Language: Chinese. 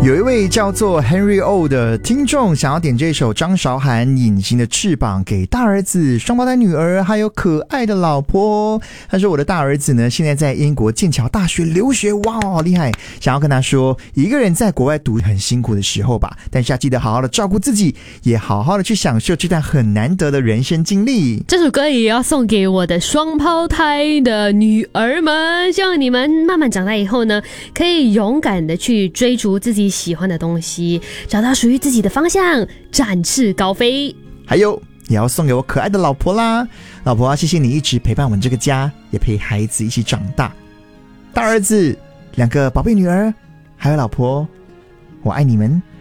有一位叫做 Henry O 的听众想要点这首张韶涵《隐形的翅膀》给大儿子、双胞胎女儿还有可爱的老婆。他说我的大儿子呢现在在英国剑桥大学留学，哇，好厉害，想要跟他说一个人在国外读很辛苦的时候吧，但是要记得好好的照顾自己，也好好的去享受这段很难得的人生经历。 这首歌也要送给我的双胞胎的女儿们，希望你们慢慢长大以后呢，可以勇敢的去追逐自己喜欢的东西，找到属于自己的方向，展翅高飞。 还有也要送给我可爱的老婆啦，老婆啊，谢谢你一直陪伴我们这个家，也陪孩子一起长大。大儿子、2个宝贝女儿，还有老婆，我爱你们。